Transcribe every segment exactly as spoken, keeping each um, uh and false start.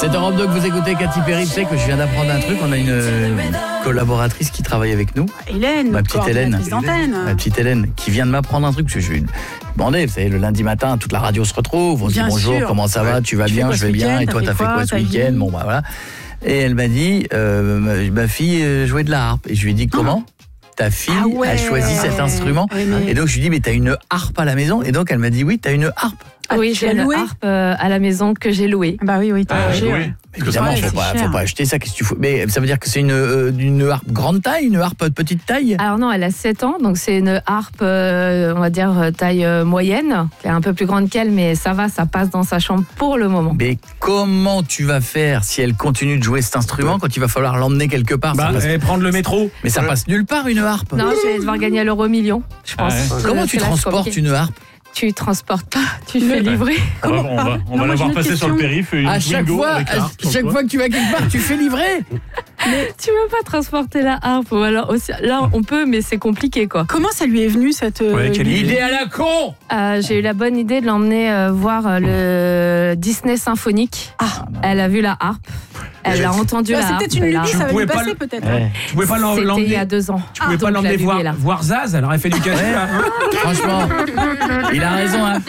C'est Europe deux que vous écoutez, Katy Perry. Tu sais que je viens d'apprendre un truc. On a une collaboratrice qui travaille avec nous. Hélène, ma petite Hélène. d'antenne. Ma petite Hélène, qui vient de m'apprendre un truc. Parce que je lui ai demandé, vous savez, le lundi matin, toute la radio se retrouve. On se dit bonjour, sûr. Comment ça va, tu vas tu bien, je vais bien. Et toi, t'as fait quoi ce week-end? Bon, bah voilà. Et elle m'a dit, euh, ma, ma fille euh, jouait de la harpe. Et je lui ai dit, comment? Ta fille ah ouais. a choisi cet instrument. Oui, mais... Et donc je lui dis, mais t'as une harpe à la maison? Et donc elle m'a dit, oui, t'as une harpe. Ah oui, j'ai une harpe euh, à la maison que j'ai louée. Bah oui, oui, t'as ah, acheté. Oui. Évidemment, il ne faut, faut pas acheter ça. Qu'est-ce que tu fous? Mais ça veut dire que c'est une, euh, une harpe grande taille, une harpe petite taille? Alors non, elle a sept ans, donc c'est une harpe, euh, on va dire, taille euh, moyenne. Elle est un peu plus grande qu'elle, mais ça va, ça passe dans sa chambre pour le moment. Mais comment tu vas faire si elle continue de jouer cet instrument quand il va falloir l'emmener quelque part? Bah, passe... prendre le métro. Mais ça passe nulle part, une harpe. Non, je vais devoir gagner l'euro million, je pense. Ah ouais. Comment tu transportes une harpe? Tu transportes pas, tu fais livrer. On va, on va, on va la voir passer sur le périph'. À chaque, fois, à chaque fois que tu vas quelque part, tu fais livrer. Mais tu veux pas transporter la harpe. Ou alors aussi, là, on peut, mais c'est compliqué, quoi. Comment ça lui est venu, cette ouais, quelle idée à la con? euh, J'ai eu la bonne idée de l'emmener euh, voir euh, le Disney Symphonique. Ah. Elle a vu la harpe. Elle a entendu bah, la harpe. C'est peut-être une lubie, ça va lui passer, peut-être. Ouais. Tu pouvais pas l'emmener. C'était il y a deux ans. Tu pouvais ah, pas l'emmener voir, voir Zaz, elle aurait fait du cachet. Ouais. Franchement, il a raison, hein.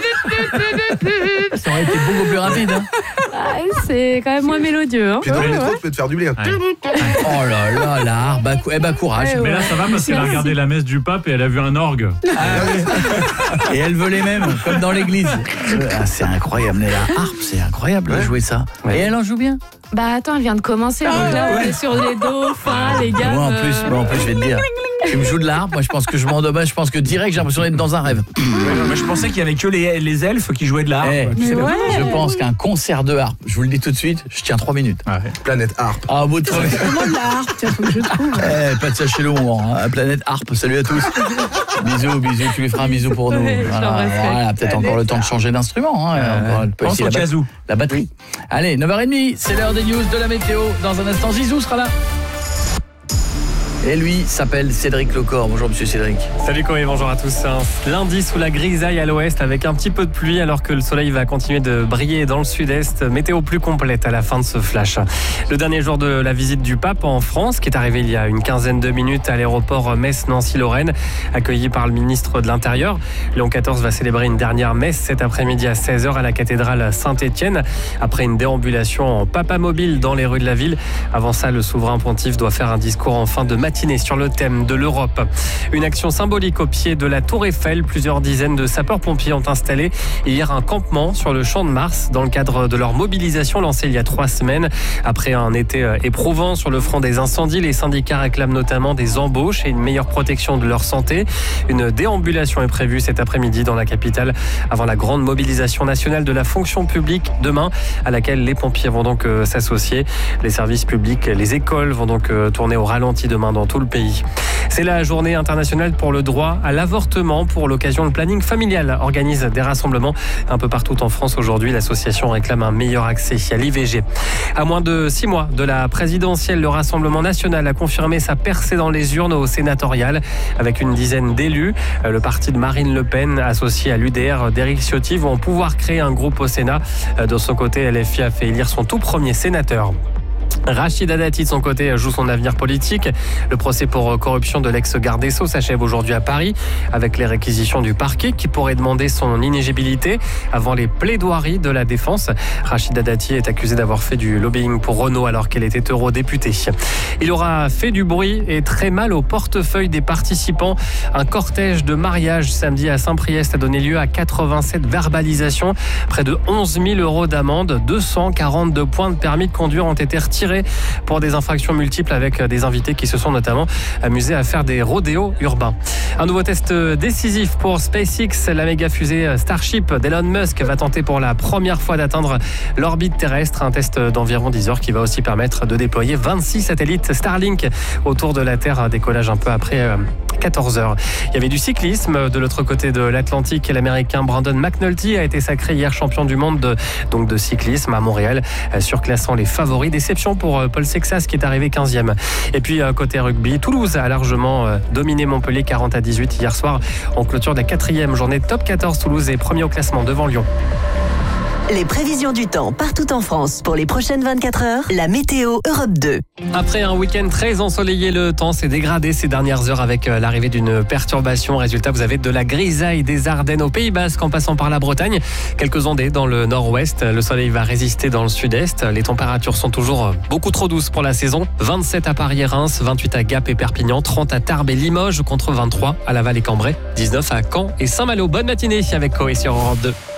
Ça aurait été beaucoup plus rapide, hein. Ah, c'est quand même moins mélodieux, hein. Puis dans le métro, tu peux te faire du blé. Hein. Ouais. Oh là là, la harpe, bah, eh bah courage. Ouais, ouais. Mais là, ça va parce qu'elle a regardé la messe du pape et elle a vu un orgue. Ah, oui. Et elle veut les mêmes, comme dans l'église. Ah, c'est incroyable, mais la harpe, c'est incroyable de ouais. jouer ça. Ouais. Et elle en joue bien? Bah attends, elle vient de commencer, donc là on est sur les dauphins, les gars. Moi en plus, moi, en plus je vais te dire, tu me joues de la harpe, moi je pense que je m'endommage, je pense que direct j'ai l'impression d'être dans un rêve. Ouais, moi, je pensais qu'il y avait que les, les elfes qui jouaient de la harpe. Hey, ouais. Je pense qu'un concert de harpe, je vous le dis tout de suite, je tiens trois minutes. Ouais. Planète harpe. Ah, au bout de trois minutes. Comment de la harpe, tiens, faut que je trouve. Eh, pas de sachez le moment, hein. Planète harpe, salut à tous. Bisous, bisous, tu lui feras un bisou pour nous. Ouais, voilà, voilà, peut-être encore le temps de changer d'instrument. Hein. Euh, pense au la, ba- la batterie. Allez, neuf heures trente, c'est l'heure des news de la météo. Dans un instant, Zizou sera là. Et lui s'appelle Cédric Lecor. Bonjour monsieur Cédric. Salut Corey, bonjour à tous. Un lundi sous la grisaille à l'ouest avec un petit peu de pluie alors que le soleil va continuer de briller dans le sud-est. Météo plus complète à la fin de ce flash. Le dernier jour de la visite du pape en France qui est arrivé il y a une quinzaine de minutes à l'aéroport Metz-Nancy-Lorraine, accueilli par le ministre de l'Intérieur. Léon quatorze va célébrer une dernière messe cet après-midi à seize heures à la cathédrale Saint-Étienne après une déambulation en papamobile dans les rues de la ville. Avant ça, le souverain pontife doit faire un discours en fin de matinée sur le thème de l'Europe. Une action symbolique au pied de la Tour Eiffel. Plusieurs dizaines de sapeurs-pompiers ont installé hier un campement sur le Champ de Mars dans le cadre de leur mobilisation lancée il y a trois semaines. Après un été éprouvant sur le front des incendies, les syndicats réclament notamment des embauches et une meilleure protection de leur santé. Une déambulation est prévue cet après-midi dans la capitale avant la grande mobilisation nationale de la fonction publique demain à laquelle les pompiers vont donc s'associer. Les services publics, les écoles vont donc tourner au ralenti demain dans tout le pays. C'est la journée internationale pour le droit à l'avortement. Pour l'occasion, le planning familial organise des rassemblements un peu partout en France aujourd'hui. L'association réclame un meilleur accès à l'I V G. À moins de six mois de la présidentielle, le Rassemblement national a confirmé sa percée dans les urnes au sénatorial avec une dizaine d'élus. Le parti de Marine Le Pen, associé à l'U D R d'Éric Ciotti, vont pouvoir créer un groupe au Sénat. De son côté, L F I a fait élire son tout premier sénateur. Rachida Dati, de son côté, joue son avenir politique. Le procès pour corruption de l'ex-garde des Sceaux s'achève aujourd'hui à Paris avec les réquisitions du parquet qui pourrait demander son inéligibilité avant les plaidoiries de la défense. Rachida Dati est accusée d'avoir fait du lobbying pour Renault alors qu'elle était eurodéputée. Il aura fait du bruit et très mal au portefeuille des participants. Un cortège de mariage samedi à Saint-Priest a donné lieu à quatre-vingt-sept verbalisations. Près de onze mille euros d'amende, deux cent quarante-deux points de permis de conduire ont été retirés pour des infractions multiples avec des invités qui se sont notamment amusés à faire des rodéos urbains. Un nouveau test décisif pour SpaceX. La méga fusée Starship d'Elon Musk va tenter pour la première fois d'atteindre l'orbite terrestre. Un test d'environ dix heures qui va aussi permettre de déployer vingt-six satellites Starlink autour de la Terre. Un décollage un peu après quatorze heures. Il y avait du cyclisme de l'autre côté de l'Atlantique. L'Américain Brandon McNulty a été sacré hier champion du monde de, donc de cyclisme à Montréal, surclassant les favoris. Déception pour Paul Sexas qui est arrivé quinzième. Et puis côté rugby, Toulouse a largement dominé Montpellier quarante à dix-huit hier soir en clôture de la quatrième journée de top quatorze. Toulouse est premier au classement devant Lyon. Les prévisions du temps partout en France pour les prochaines vingt-quatre heures, la météo Europe deux. Après un week-end très ensoleillé, le temps s'est dégradé ces dernières heures avec l'arrivée d'une perturbation. Résultat, vous avez de la grisaille des Ardennes au Pays Basque en passant par la Bretagne. Quelques ondées dans le nord-ouest. Le soleil va résister dans le sud-est. Les températures sont toujours beaucoup trop douces pour la saison. vingt-sept à Paris et Reims, vingt-huit à Gap et Perpignan, trente à Tarbes et Limoges contre vingt-trois à Laval et Cambrai, dix-neuf à Caen et Saint-Malo. Bonne matinée avec Coé sur Europe deux.